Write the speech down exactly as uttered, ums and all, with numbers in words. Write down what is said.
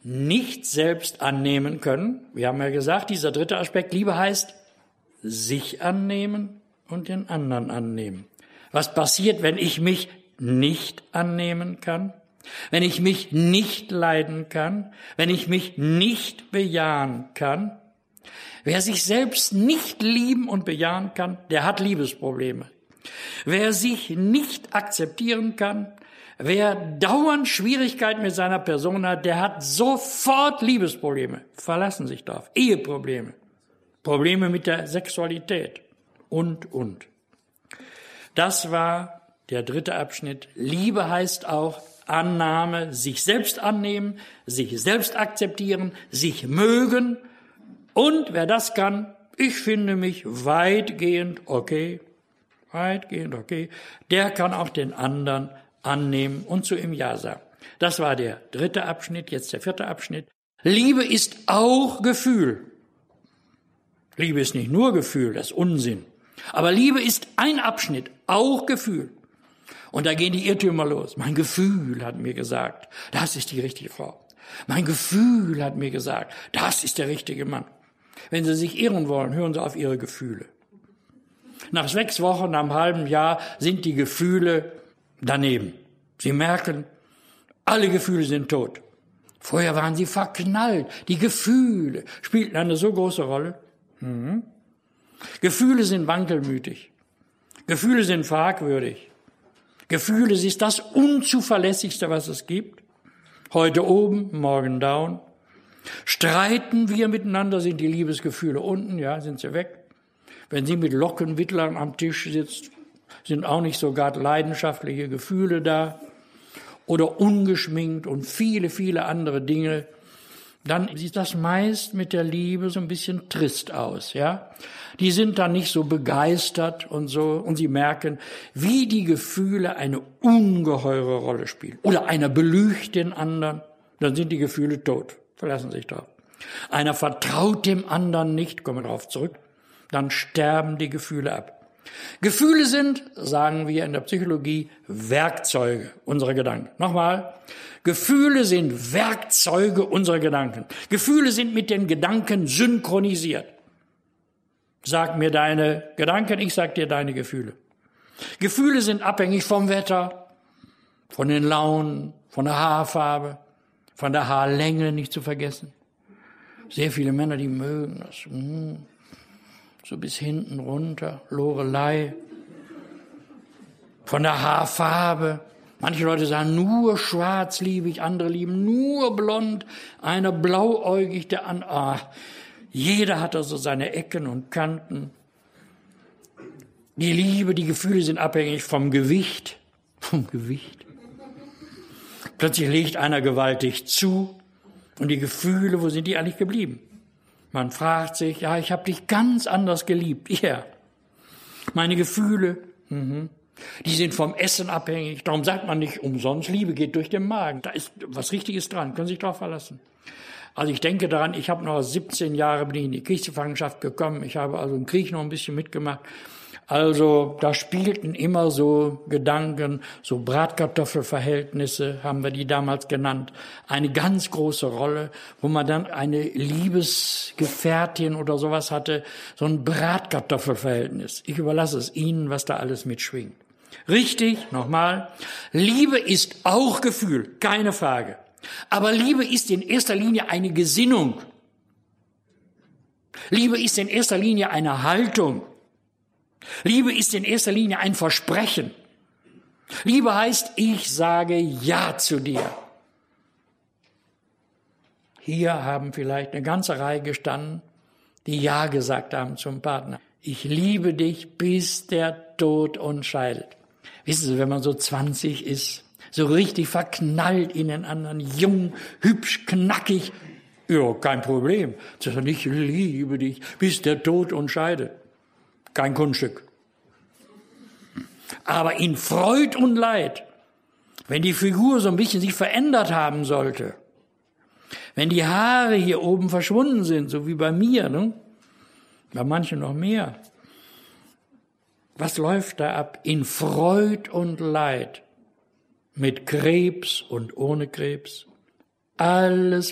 nicht selbst annehmen können. Wir haben ja gesagt, dieser dritte Aspekt, Liebe heißt sich annehmen und den anderen annehmen. Was passiert, wenn ich mich nicht annehmen kann? Wenn ich mich nicht leiden kann? Wenn ich mich nicht bejahen kann? Wer sich selbst nicht lieben und bejahen kann, der hat Liebesprobleme. Wer sich nicht akzeptieren kann, wer dauernd Schwierigkeiten mit seiner Person hat, der hat sofort Liebesprobleme. Verlassen sich darauf. Eheprobleme. Probleme mit der Sexualität. Und, und. Das war der dritte Abschnitt. Liebe heißt auch Annahme, sich selbst annehmen, sich selbst akzeptieren, sich mögen. Und wer das kann, ich finde mich weitgehend okay, weitgehend okay, der kann auch den anderen annehmen und zu ihm Ja sagen. Das war der dritte Abschnitt, jetzt der vierte Abschnitt. Liebe ist auch Gefühl. Liebe ist nicht nur Gefühl, das ist Unsinn. Aber Liebe ist ein Abschnitt, auch Gefühl. Und da gehen die Irrtümer los. Mein Gefühl hat mir gesagt, das ist die richtige Frau. Mein Gefühl hat mir gesagt, das ist der richtige Mann. Wenn Sie sich irren wollen, hören Sie auf Ihre Gefühle. Nach sechs Wochen, nach einem halben Jahr sind die Gefühle daneben. Sie merken, alle Gefühle sind tot. Vorher waren sie verknallt. Die Gefühle spielten eine so große Rolle. Mhm. Gefühle sind wankelmütig. Gefühle sind fragwürdig. Gefühle ist das Unzuverlässigste, was es gibt. Heute oben, morgen down. Streiten wir miteinander, sind die Liebesgefühle unten, ja, sind sie weg. Wenn sie mit Lockenwittlern am Tisch sitzt, sind auch nicht sogar leidenschaftliche Gefühle da. Oder ungeschminkt und viele, viele andere Dinge. Dann sieht das meist mit der Liebe so ein bisschen trist aus, ja. Die sind dann nicht so begeistert und so, und sie merken, wie die Gefühle eine ungeheure Rolle spielen. Oder einer belügt den anderen, dann sind die Gefühle tot. Verlassen sich drauf. Einer vertraut dem anderen nicht, kommen wir darauf zurück, dann sterben die Gefühle ab. Gefühle sind, sagen wir in der Psychologie, Werkzeuge unserer Gedanken. Nochmal, Gefühle sind Werkzeuge unserer Gedanken. Gefühle sind mit den Gedanken synchronisiert. Sag mir deine Gedanken, ich sag dir deine Gefühle. Gefühle sind abhängig vom Wetter, von den Launen, von der Haarfarbe, von der Haarlänge nicht zu vergessen. Sehr viele Männer, die mögen das. Mm, so bis hinten runter, Lorelei. Von der Haarfarbe. Manche Leute sagen, nur schwarz liebe ich, andere lieben nur blond. Einer blauäugig, der an. Ah, jeder hat also seine Ecken und Kanten. Die Liebe, die Gefühle sind abhängig vom Gewicht. Vom Gewicht. Plötzlich legt einer gewaltig zu und die Gefühle, wo sind die eigentlich geblieben? Man fragt sich, ja, ich habe dich ganz anders geliebt. Ja, meine Gefühle, mhm. die sind vom Essen abhängig. Darum sagt man nicht umsonst, Liebe geht durch den Magen. Da ist was Richtiges dran, können Sie sich darauf verlassen. Also ich denke daran, ich habe noch siebzehn Jahre bin ich in die Kriegsgefangenschaft gekommen. Ich habe also im Krieg noch ein bisschen mitgemacht. Also da spielten immer so Gedanken, so Bratkartoffelverhältnisse, haben wir die damals genannt, eine ganz große Rolle, wo man dann eine Liebesgefährtin oder sowas hatte, so ein Bratkartoffelverhältnis. Ich überlasse es Ihnen, was da alles mitschwingt. Richtig, nochmal, Liebe ist auch Gefühl, keine Frage. Aber Liebe ist in erster Linie eine Gesinnung. Liebe ist in erster Linie eine Haltung. Liebe ist in erster Linie ein Versprechen. Liebe heißt, ich sage Ja zu dir. Hier haben vielleicht eine ganze Reihe gestanden, die Ja gesagt haben zum Partner. Ich liebe dich, bis der Tod uns scheidet. Wissen Sie, wenn man so zwanzig ist, so richtig verknallt in den anderen, jung, hübsch, knackig, ja, kein Problem. Zu sagen, ich liebe dich, bis der Tod uns scheidet. Kein Kunststück. Aber in Freud und Leid, wenn die Figur so ein bisschen sich verändert haben sollte, wenn die Haare hier oben verschwunden sind, so wie bei mir, ne? Bei manchen noch mehr, was läuft da ab? In Freud und Leid, mit Krebs und ohne Krebs, alles